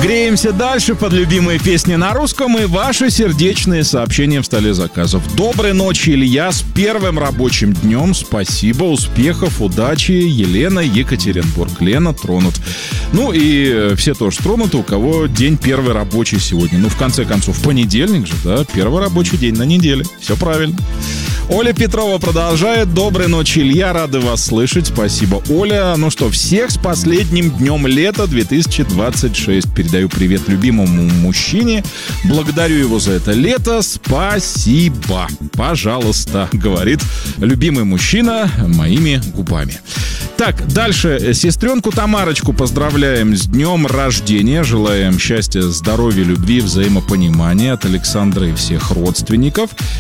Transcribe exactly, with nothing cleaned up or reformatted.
Греемся дальше под любимые песни на русском и ваши сердечные сообщения в столе заказов. Доброй ночи, Илья, с первым рабочим днем. Спасибо, успехов, удачи. Елена, Екатеринбург. Лена тронут. Ну и все тоже тронуты, у кого день первый рабочий сегодня. Ну, в конце концов, понедельник же, да? Первый рабочий день на неделе. Все правильно. Оля Петрова продолжает. Доброй ночи, Илья, рады вас слышать. Спасибо, Оля. Ну что, всех с последним днем лета две тысячи двадцать шесть. Передаю привет любимому мужчине. Благодарю его за это лето. Спасибо. Пожалуйста, говорит любимый мужчина моими губами. Так, дальше. Сестренку Тамарочку поздравляем с днем рождения. Желаем счастья, здоровья, любви, взаимопонимания от Александра и всех родственников.